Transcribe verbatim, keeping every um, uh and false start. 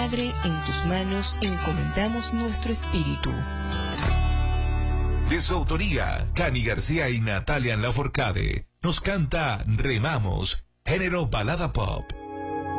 Padre, en tus manos encomendamos nuestro espíritu. De su autoría, Cani García y Natalia Lafourcade nos canta Remamos, género balada pop.